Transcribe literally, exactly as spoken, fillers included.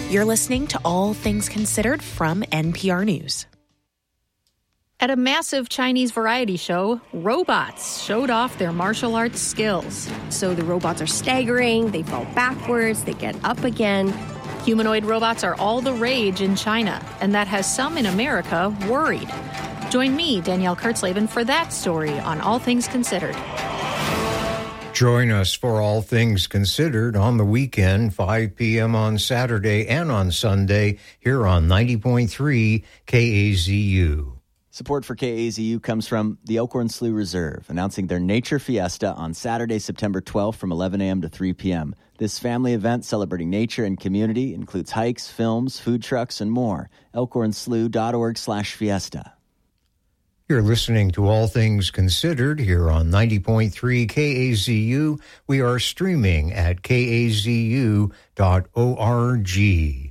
You're listening to All Things Considered from N P R News. At a massive Chinese variety show, robots showed off their martial arts skills. So the robots are staggering, they fall backwards, they get up again. Humanoid robots are all the rage in China, and that has some in America worried. Join me, Danielle Kurtzleben, for that story on All Things Considered. Join us for All Things Considered on the weekend, five p.m. on Saturday and on Sunday, here on ninety point three K A Z U. Support for K A Z U comes from the Elkhorn Slough Reserve, announcing their Nature Fiesta on Saturday, September twelfth from eleven a.m. to three p.m. This family event celebrating nature and community includes hikes, films, food trucks, and more. elkhornslough.org slash fiesta. You're listening to All Things Considered here on ninety point three K A Z U. We are streaming at K A Z U dot org.